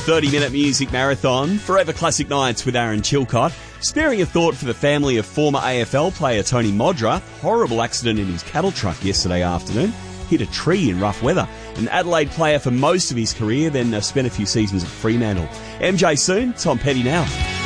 30-minute music marathon, Forever Classic Nights with Aaron Chilcott. Sparing a thought for the family of former AFL player Tony Modra. Horrible accident in his cattle truck yesterday afternoon. Hit a tree in rough weather. An Adelaide player for most of his career, then spent a few seasons at Fremantle. MJ soon, Tom Petty now.